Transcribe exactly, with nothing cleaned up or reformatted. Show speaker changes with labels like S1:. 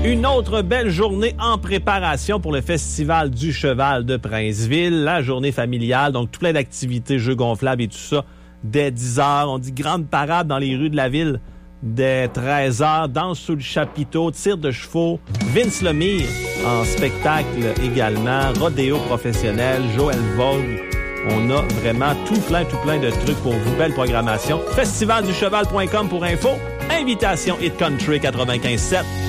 S1: Une autre belle journée en préparation pour le Festival du Cheval de Princeville, la journée familiale, donc tout plein d'activités, jeux gonflables et tout ça, dès dix heures. On dit grande parade dans les rues de la ville dès treize heures, danse sous le chapiteau, tir de chevaux, Vince Lemire en spectacle également, rodéo professionnel, Joël Vogue. On a vraiment tout plein, tout plein de trucs pour vous. Belle programmation. festival du cheval point com pour info. Invitation Hit Country quatre-vingt-quinze sept.